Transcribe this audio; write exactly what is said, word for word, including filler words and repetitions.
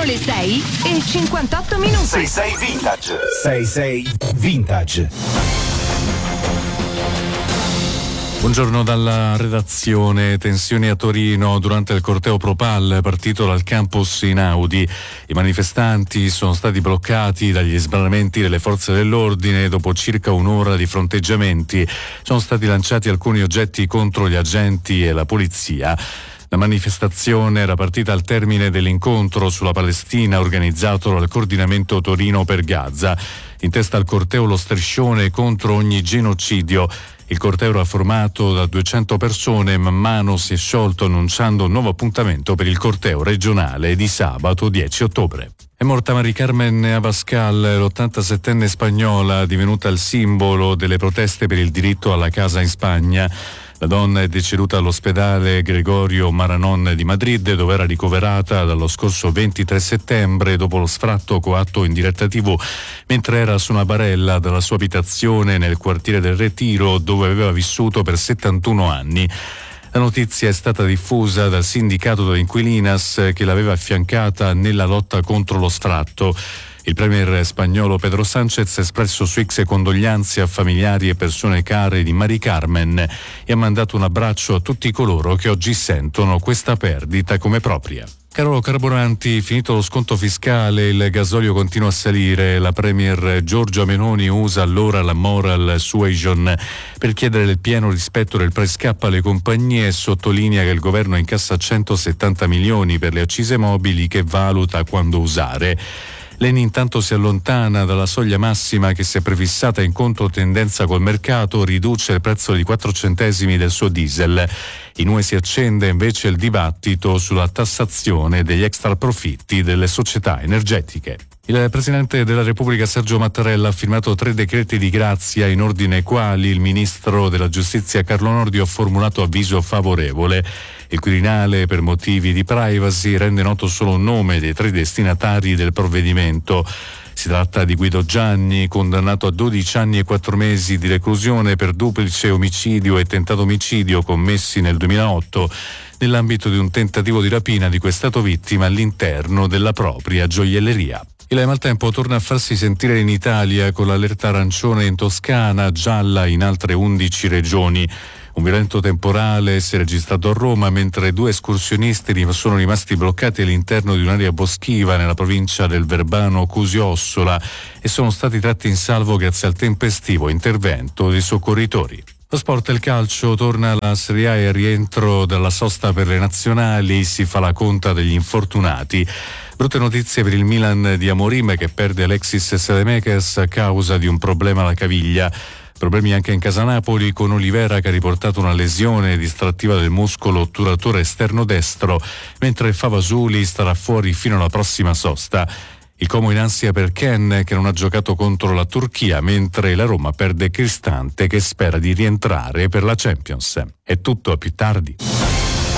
le sei e cinquantotto minuti. sei sei Vintage. sei sei Vintage. Buongiorno dalla redazione. Tensioni a Torino durante il corteo Propal partito dal campus Einaudi. I manifestanti sono stati bloccati dagli sbarramenti delle forze dell'ordine. Dopo circa un'ora di fronteggiamenti sono stati lanciati alcuni oggetti contro gli agenti e la polizia. La manifestazione era partita al termine dell'incontro sulla Palestina organizzato dal Coordinamento Torino per Gaza. In testa al corteo lo striscione contro ogni genocidio. Il corteo era formato da duecento persone, man mano si è sciolto annunciando un nuovo appuntamento per il corteo regionale di sabato dieci ottobre. È morta Mari Carmen Abascal, l'ottantasettenne spagnola divenuta il simbolo delle proteste per il diritto alla casa in Spagna. La donna è deceduta all'ospedale Gregorio Maranon di Madrid, dove era ricoverata dallo scorso ventitré settembre dopo lo sfratto coatto in diretta tivù, mentre era su una barella dalla sua abitazione nel quartiere del Retiro, dove aveva vissuto per settantuno anni. La notizia è stata diffusa dal sindacato de Inquilinas che l'aveva affiancata nella lotta contro lo sfratto. Il premier spagnolo Pedro Sánchez ha espresso su X condoglianze a familiari e persone care di Mari Carmen e ha mandato un abbraccio a tutti coloro che oggi sentono questa perdita come propria. Caro carburanti, finito lo sconto fiscale, il gasolio continua a salire. La premier Giorgia Meloni usa allora la moral suasion per chiedere il pieno rispetto del pre-scappo alle compagnie e sottolinea che il governo incassa centosettanta milioni per le accise mobili che valuta quando usare. L'Eni intanto si allontana dalla soglia massima che si è prefissata in controtendenza col mercato, riduce il prezzo di quattro centesimi del suo diesel. In U E si accende invece il dibattito sulla tassazione degli extraprofitti delle società energetiche. Il Presidente della Repubblica Sergio Mattarella ha firmato tre decreti di grazia in ordine ai quali il Ministro della Giustizia Carlo Nordio ha formulato avviso favorevole. Il Quirinale, per motivi di privacy, rende noto solo un nome dei tre destinatari del provvedimento. Si tratta di Guido Gianni, condannato a dodici anni e quattro mesi di reclusione per duplice omicidio e tentato omicidio commessi nel duemilaotto nell'ambito di un tentativo di rapina di cui è stato vittima all'interno della propria gioielleria. Il maltempo torna a farsi sentire in Italia con l'allerta arancione in Toscana, gialla in altre undici regioni. Un violento temporale si è registrato a Roma mentre due escursionisti sono rimasti bloccati all'interno di un'area boschiva nella provincia del Verbano Cusio-Ossola e sono stati tratti in salvo grazie al tempestivo intervento dei soccorritori. Lo sport e il calcio, torna alla Serie A e al rientro dalla sosta per le nazionali, si fa la conta degli infortunati. Brutte notizie per il Milan di Amorim che perde Alexis Saelemaekers a causa di un problema alla caviglia. Problemi anche in casa Napoli con Olivera che ha riportato una lesione distrattiva del muscolo otturatore esterno destro, mentre Favasuli starà fuori fino alla prossima sosta. Il Como in ansia per Ken che non ha giocato contro la Turchia, mentre la Roma perde Cristante che spera di rientrare per la Champions. È tutto, a più tardi.